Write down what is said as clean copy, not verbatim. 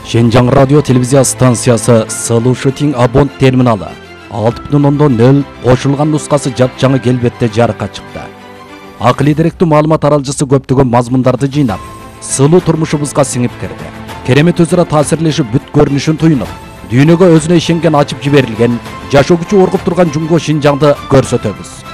Şenjan Radyo Televizya Stansiyası Sılı Shooting Abont terminалы 6.0 qo'shilgan nusqасы jap-жаңы kelbetте жарыққа chiqdi. Aqliy direktүү ma'lumot taralgısı көптөгөн mazmunlardı жыйнап, сылуу турмушубузга сиңип кирди. Керемет өзара таасирлешип бүт көрүнүшүн туюнуп, дүйнөгө өзүнө ишенген ачып жиберилген, жашоогучу оргуп турган Жумго Шинжаңды көрсөтөбүз.